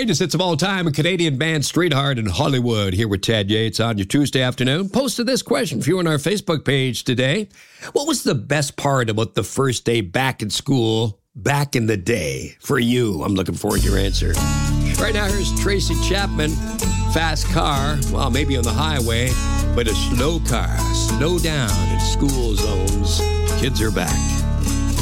greatest hits of all time, a Canadian band, Streetheart in Hollywood, here with Ted Yates on your Tuesday afternoon. Posted this question for you on our Facebook page today. What was the best part about the first day back in school back in the day for you? I'm looking forward to your answer. Right now, here's Tracy Chapman. Fast car, well, maybe on the highway, but a slow car. Slow down in school zones. Kids are back.